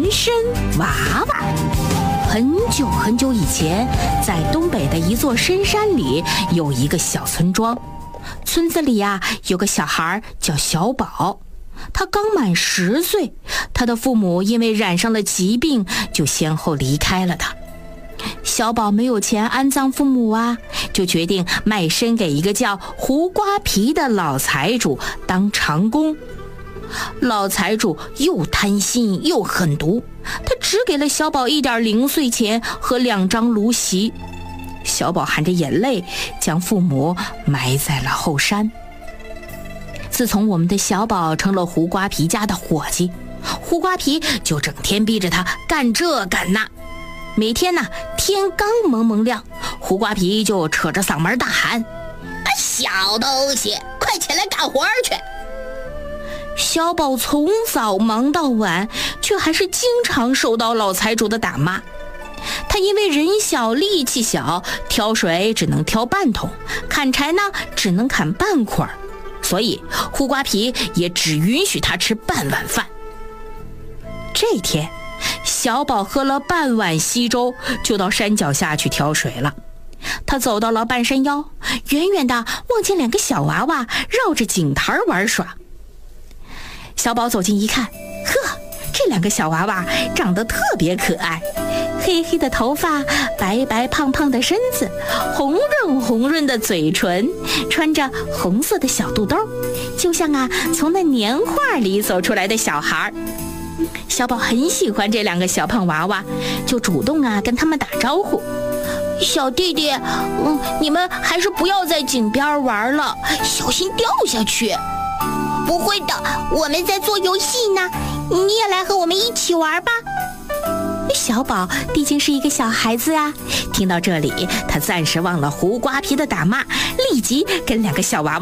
参娃娃。很久很久以前，在东北的一座深山里有一个小村庄，村子里呀，有个小孩叫小宝，他刚满10岁，他的父母因为染上了疾病，就先后离开了他。小宝没有钱安葬父母啊，就决定卖身给一个叫胡瓜皮的老财主当长工。老财主又贪心又狠毒，他只给了小宝一点零碎钱和2张芦席。小宝含着眼泪将父母埋在了后山。自从我们的小宝成了胡瓜皮家的伙计，胡瓜皮就整天逼着他干这干那。每天呢，天刚蒙蒙亮，胡瓜皮就扯着嗓门大喊：小东西，快起来干活去！小宝从早忙到晚，却还是经常受到老财主的打骂。他因为人小力气小，挑水只能挑半桶，砍柴呢只能砍半块，所以胡瓜皮也只允许他吃半碗饭。这天，小宝喝了半碗稀粥，就到山脚下去挑水了。他走到了半山腰，远远地望见2个小娃娃绕着井台玩耍。小宝走近一看，呵，这2个小娃娃长得特别可爱，黑黑的头发，白白胖胖的身子，红润红润的嘴唇，穿着红色的小肚兜，就像从那年画里走出来的小孩。小宝很喜欢这2个小胖娃娃，就主动跟他们打招呼：小弟弟，你们还是不要在井边玩了，小心掉下去。不会的，我们在做游戏呢，你也来和我们一起玩吧。小宝毕竟是一个小孩子啊，听到这里，他暂时忘了胡瓜皮的打骂，立即跟2个小娃娃